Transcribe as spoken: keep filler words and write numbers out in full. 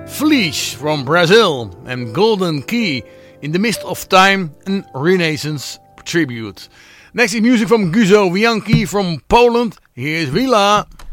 Fleece from Brazil and Golden Key, In the Mist of Time, a Renaissance tribute. Next is music from Guzo Wianki from Poland. Here's Vila.